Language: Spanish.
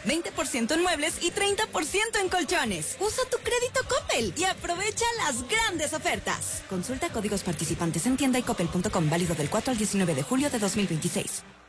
20% en muebles y 30% en colchones. Usa tu crédito Coppel y aprovecha las grandes ofertas. Consulta códigos participantes en tienda y coppel.com, válido del 4 al 19 de julio de 2026.